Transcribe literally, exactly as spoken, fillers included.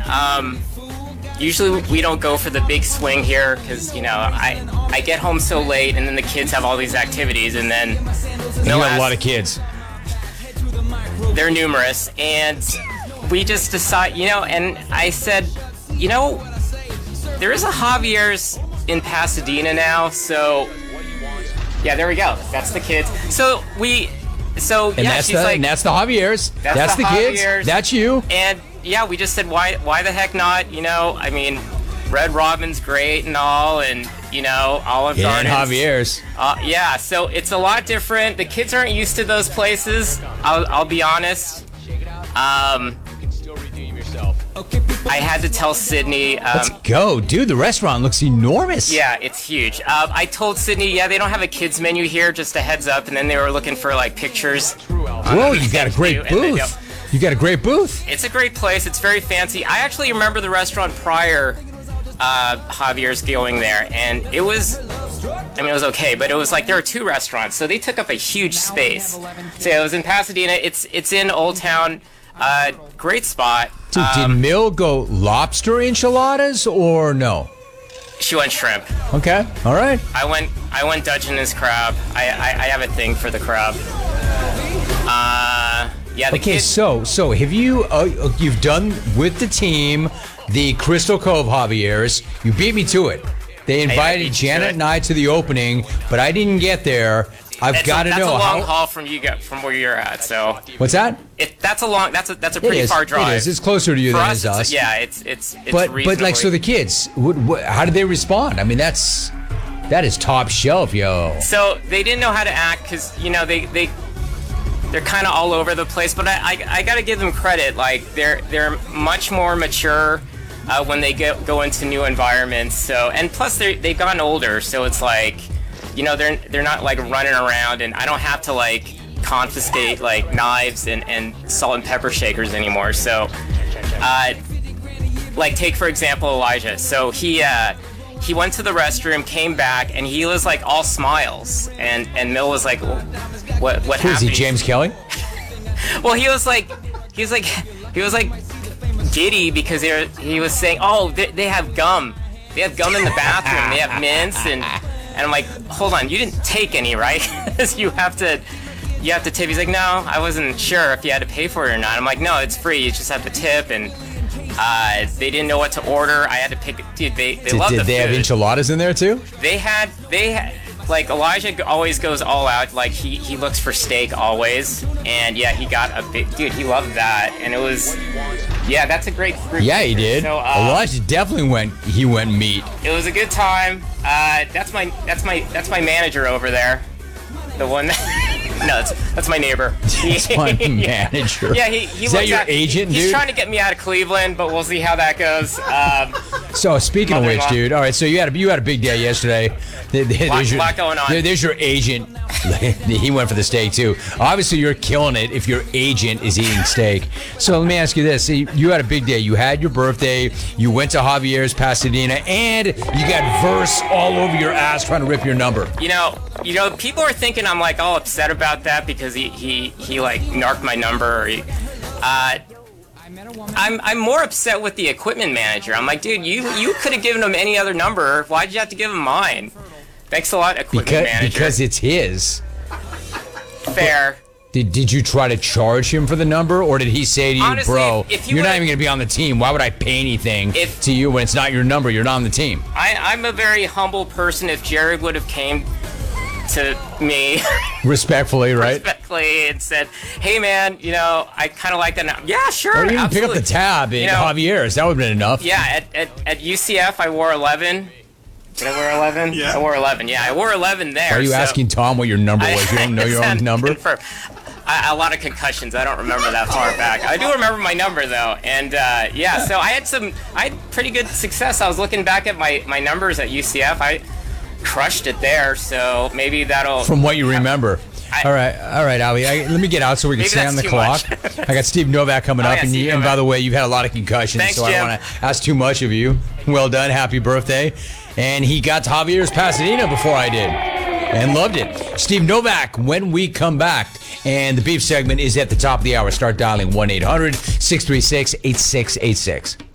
Um, usually we don't go for the big swing here because, you know, I I get home so late and then the kids have all these activities and then... You have a lot of kids. They're numerous. And we just decide, you know, and I said, you know, there is a Javier's in Pasadena now, so... Yeah, there we go. That's the kids. So we... So, and yeah, that's she's the, like... And that's the Javier's. That's, that's the, the kids. Javier's. That's you. And... Yeah, we just said, why why the heck not? You know, I mean, Red Robin's great and all, and, you know, Olive yeah, Garden. And Javier's. Uh, yeah, so it's a lot different. The kids aren't used to those places, I'll, I'll be honest. Um, I had to tell Sydney. Um, Let's go. Dude, the restaurant looks enormous. Yeah, it's huge. Uh, I told Sydney, yeah, they don't have a kids menu here, just a heads up, and then they were looking for, like, pictures. Whoa, you got a great booth. You got a great booth. It's a great place. It's very fancy. I actually remember the restaurant prior uh, Javier's going there, and it was, I mean, it was okay, but it was like there were two restaurants, so they took up a huge space. So yeah, it was in Pasadena. It's it's in Old Town. Uh, great spot. Dude, um, did Mill go lobster enchiladas or no? She went shrimp. Okay, all right. I went I went Dutchess crab. I, I I have a thing for the crab. Uh. Yeah, okay, kids- so so have you uh, you've done with the team the Crystal Cove Javier's? You beat me to it. They invited Janet and I to the opening, but I didn't get there. I've got to know. That's a long how- haul from you get from where you're at. So what's that? It that's a long. That's a that's a pretty it is, far drive. It is. It's closer to you For than us, it is us. Yeah, it's it's. it's but but like so the kids, what, what, how did they respond? I mean, that's that is top shelf, yo. So they didn't know how to act because you know they they. They're kind of all over the place, but I, I, I got to give them credit. Like they're they're much more mature uh, when they go go into new environments. So and plus they they've gotten older, so it's like, you know, they're they're not like running around, and I don't have to like confiscate like knives and, and salt and pepper shakers anymore. So, uh, like take for example Elijah. So he. Uh, He went to the restroom, came back, and he was like all smiles. And and Mill was like, "What what Who is happened?" he, James Kelly? Well, he was like, he was like, he was like giddy because they were, he was saying, "Oh, they, they have gum. They have gum in the bathroom. They have mints." And and I'm like, "Hold on, you didn't take any, right? you have to." You have to tip. He's like, no, I wasn't sure if you had to pay for it or not. I'm like, no, it's free. You just have to tip. And uh, they didn't know what to order. I had to pick. Dude, they they did, love did the they food. have enchiladas in there too? They had they had, like Elijah always goes all out. Like he he looks for steak always. And yeah, he got a big dude. He loved that. And it was yeah, that's a great group. Yeah, he did. So, uh, Elijah definitely went. He went meat. It was a good time. Uh, that's my that's my that's my manager over there. The one that. No, that's, that's my neighbor. That's my manager. Yeah, he, he Is that looks your at, agent, He's dude? trying to get me out of Cleveland, but we'll see how that goes. Um, So speaking of which, Mother-in-law. dude, all right. So you had a, you had a big day yesterday. There- there- Lot- there's your, lot going on. there- there's your agent. He went for the steak too. Obviously, you're killing it if your agent is eating steak. So let me ask you this: See, you had a big day. You had your birthday. You went to Javier's Pasadena, and you got verse all over your ass trying to rip your number. you know, you know, people are thinking I'm like all upset about that because he he, he like narked my number. Or he, uh, I'm I'm more upset with the equipment manager. I'm like, dude, you you could have given him any other number. Why'd you have to give him mine? Thanks a lot, equipment Because manager. because it's his. Fair. Did, did you try to charge him for the number, or did he say to you, Honestly, bro, if- if you you're not would've- even going to be on the team. Why would I pay anything If- to you when it's not your number? You're not on the team. I, I'm a very humble person. If Jared would have came to me Respectfully, right? respectfully and said, "Hey, man, you know, I kind of like that." Now. Yeah, sure. Or even pick up absolutely. the tab at You know, Javier's. That would have been enough. Yeah, at, at, at U C F, I wore eleven. Did I wear eleven? Yeah. I wore eleven. Yeah, I wore eleven there. Are you so asking Tom what your number I- was? You don't know your I own had to number? confirm. I, a lot of concussions. I don't remember that far back. I do remember my number though, and uh, yeah. So I had some. I had pretty good success. I was looking back at my, my numbers at U C F. I crushed it there. So maybe that'll. From what you remember. I- all right, all right, Ali. I, let me get out so we can Maybe stay that's on the too clock. much. I got Steve Novak coming Oh, up, yeah, and, Steve you, and by Novak. the way, you've had a lot of concussions, Thanks, so I Jim. don't want to ask too much of you. Well done, happy birthday. And he got to Javier's Pasadena before I did, and loved it. Steve Novak, when we come back, and the beef segment is at the top of the hour. Start dialing one eight hundred six three six eight six eight six.